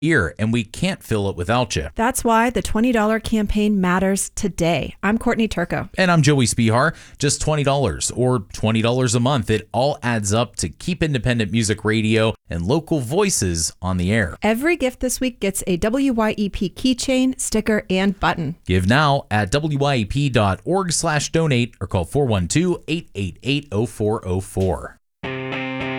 ear, and we can't fill it without you. That's why the $20 campaign matters today. I'm Courtney Turco. And I'm Joey Spihar. Just $20 or $20 a month. It all adds up to keep independent music radio and local voices on the air. Every gift this week gets a WYEP keychain, sticker, and button. Give now at wyep.org/donate or call 412-888-0404.